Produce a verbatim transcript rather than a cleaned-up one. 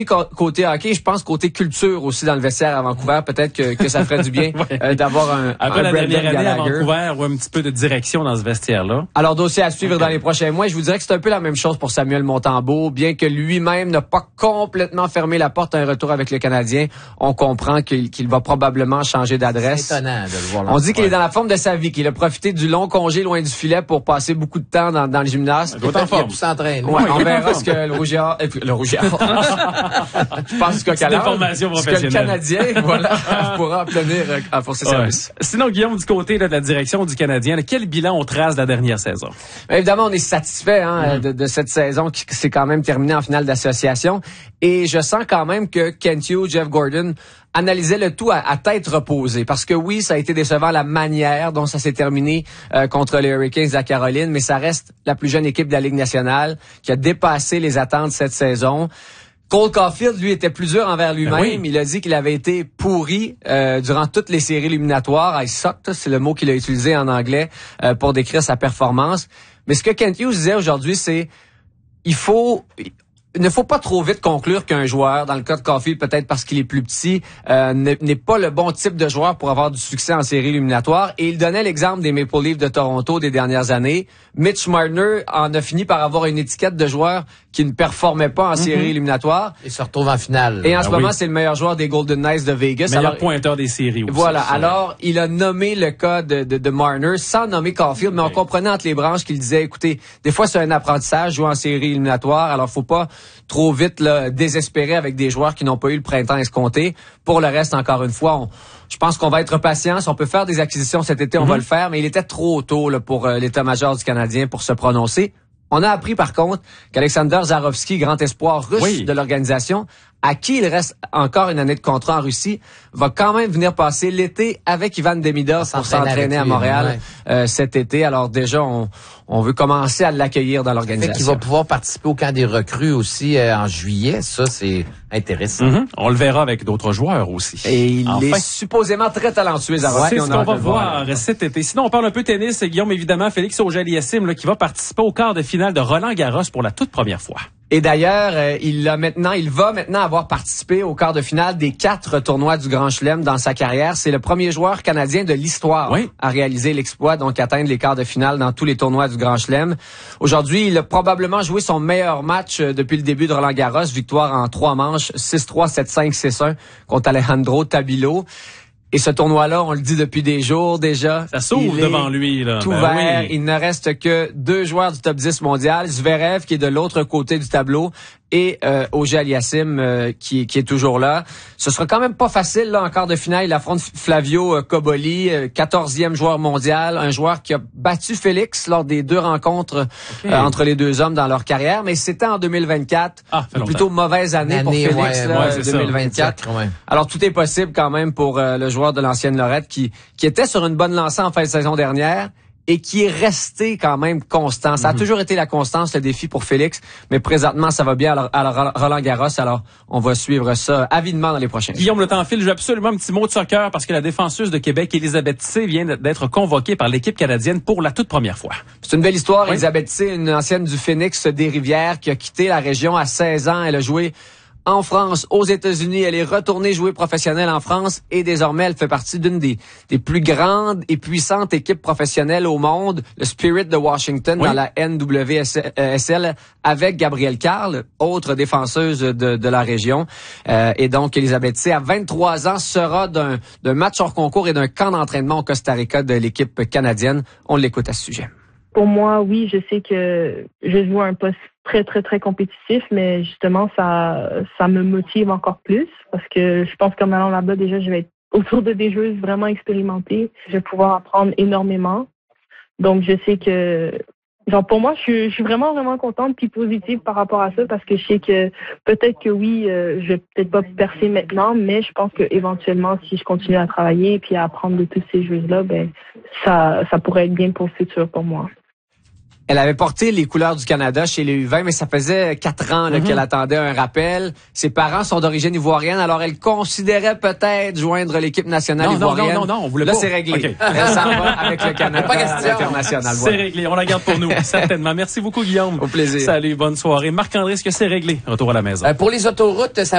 Côté hockey, je pense côté culture aussi dans le vestiaire à Vancouver, peut-être que, que ça ferait du bien ouais. euh, d'avoir un après un la dernière année Gallagher. à Vancouver, ou un petit peu de direction dans ce vestiaire-là. Alors dossier à suivre okay. dans les prochains mois. Je vous dirais que c'est un peu la même chose pour Samuel Montembeault, bien que lui-même n'a pas complètement fermé la porte à un retour avec le Canadien. On comprend qu'il, qu'il va probablement changer d'adresse. C'est étonnant de le voir là. On dit qu'il ouais. est dans la forme de sa vie, qu'il a profité du long congé loin du filet pour passer beaucoup de temps dans, dans le gymnase. Il a pu s'entraîner. Ouais, on verra ce que le Rougiard, euh, le Rougiard. Je pense que le Canadien, voilà, pourra obtenir à forcer ouais. service. Sinon, Guillaume, du côté là, de la direction du Canadien, là, quel bilan on trace de la dernière saison? Évidemment, on est satisfait hein, mm. de, de cette saison qui s'est quand même terminée en finale d'association. Et je sens quand même que Kent Hughes, Jeff Gordon analysaient le tout à, à tête reposée. Parce que oui, ça a été décevant la manière dont ça s'est terminé euh, contre les Hurricanes à Caroline, mais ça reste la plus jeune équipe de la Ligue nationale qui a dépassé les attentes cette saison. Cole Caulfield, lui, était plus dur envers lui-même. Ben oui. Il a dit qu'il avait été pourri euh, durant toutes les séries éliminatoires. I sucked, c'est le mot qu'il a utilisé en anglais euh, pour décrire sa performance. Mais ce que Kent Hughes disait aujourd'hui, c'est il faut... Il ne faut pas trop vite conclure qu'un joueur, dans le cas de Caulfield, peut-être parce qu'il est plus petit, euh, n'est pas le bon type de joueur pour avoir du succès en série éliminatoire. Et il donnait l'exemple des Maple Leafs de Toronto des dernières années. Mitch Marner en a fini par avoir une étiquette de joueur qui ne performait pas en mm-hmm. série éliminatoire. Il se retrouve en finale. Et en ah, ce moment, oui. c'est le meilleur joueur des Golden Knights de Vegas. Meilleur alors, pointeur des séries aussi. Voilà. Alors, il a nommé le cas de, de, de Marner sans nommer Caulfield, mais okay. on comprenait entre les branches qu'il disait, écoutez, des fois, c'est un apprentissage, jouer en série éliminatoire, alors faut pas trop vite là, désespérer avec des joueurs qui n'ont pas eu le printemps escompté. Pour le reste, encore une fois, on, je pense qu'on va être patient. Si on peut faire des acquisitions cet été, on mm-hmm. va le faire, mais il était trop tôt là, pour euh, l'état-major du Canadien pour se prononcer. On a appris par contre qu'Alexander Zarovski, grand espoir russe oui. de l'organisation, à qui il reste encore une année de contrat en Russie, va quand même venir passer l'été avec Ivan Demidov pour s'entraîner à Montréal ouais. euh, cet été. Alors déjà, on, on veut commencer à l'accueillir dans l'organisation. Il va pouvoir participer au camp des recrues aussi euh, en juillet. Ça, c'est intéressant. Mm-hmm. On le verra avec d'autres joueurs aussi. Et il enfin. est supposément très talentueux. Zarovski. C'est ce qu'on va voir cet été. Sinon, on parle un peu tennis. Guillaume, évidemment, Félix Auger-Aliassime qui va participer au quart de finale de Roland-Garros pour la toute première fois. Et d'ailleurs, euh, il a maintenant, il va maintenant avoir participé au quart de finale des quatre tournois du Grand Chelem dans sa carrière. C'est le premier joueur canadien de l'histoire oui. à réaliser l'exploit, donc atteindre les quarts de finale dans tous les tournois du Grand Chelem. Aujourd'hui, il a probablement joué son meilleur match depuis le début de Roland-Garros, victoire en trois manches, six trois, sept cinq, six un contre Alejandro Tabilo. Et ce tournoi-là, on le dit depuis des jours déjà. Ça s'ouvre devant lui, là. Tout ben vert. Oui. Il ne reste que deux joueurs du top dix mondial. Zverev, qui est de l'autre côté du tableau, et euh, Auger-Aliassime, euh, qui, qui est toujours là. Ce sera quand même pas facile, là, en quart de finale. Il affronte Flavio euh, Cobolli, euh, quatorzième joueur mondial, un joueur qui a battu Félix lors des deux rencontres okay. euh, entre les deux hommes dans leur carrière. Mais c'était en deux mille vingt-quatre. Ah, une plutôt mauvaise année, année pour Félix, ouais, là, ouais, deux mille vingt-quatre. Ça, ouais. Alors, tout est possible quand même pour euh, le joueur de l'ancienne Lorette qui, qui était sur une bonne lancée en fin de saison dernière et qui est resté quand même constant. Ça a mm-hmm. toujours été la constance, le défi pour Félix, mais présentement, ça va bien à, à Roland-Garros, alors on va suivre ça avidement dans les prochains jours. Guillaume, le temps file, je veux absolument un petit mot de soccer parce que la défenseuse de Québec, Elisabeth Tissé, vient d'être convoquée par l'équipe canadienne pour la toute première fois. C'est une belle histoire. Oui. Elisabeth Tissé, une ancienne du Phoenix des Rivières qui a quitté la région à seize ans. Elle a joué en France, aux États-Unis. Elle est retournée jouer professionnelle en France et désormais, elle fait partie d'une des, des plus grandes et puissantes équipes professionnelles au monde, le Spirit de Washington, oui. dans la N W S L, avec Gabrielle Carle, autre défenseuse de, de la région. Euh, et donc, Elisabeth Tissé, à vingt-trois ans, sera d'un, d'un match hors concours et d'un camp d'entraînement au Costa Rica de l'équipe canadienne. On l'écoute à ce sujet. Pour moi, oui, je sais que je joue un poste très, très, très compétitif, mais justement, ça ça me motive encore plus parce que je pense qu'en allant là-bas, déjà, je vais être autour de des joueuses vraiment expérimentées. Je vais pouvoir apprendre énormément. Donc, je sais que, genre, pour moi, je suis, je suis vraiment, vraiment contente puis positive par rapport à ça parce que je sais que peut-être que oui, euh, je vais peut-être pas percer maintenant, mais je pense que éventuellement, si je continue à travailler puis à apprendre de toutes ces joueuses-là, ben, ça, ça pourrait être bien pour le futur pour moi. Elle avait porté les couleurs du Canada chez les U vingt, mais ça faisait quatre ans là, mm-hmm. qu'elle attendait un rappel. Ses parents sont d'origine ivoirienne, alors elle considérait peut-être joindre l'équipe nationale non, ivoirienne. Non, non, non, non, on voulait Là, pas. c'est réglé. Okay. Elle s'en va avec le Canada pas question. international. C'est voilà. réglé, on la garde pour nous, certainement. Merci beaucoup, Guillaume. Au plaisir. Salut, bonne soirée. Marc-André, est-ce que c'est réglé? Retour à la maison. Euh, pour les autoroutes, ça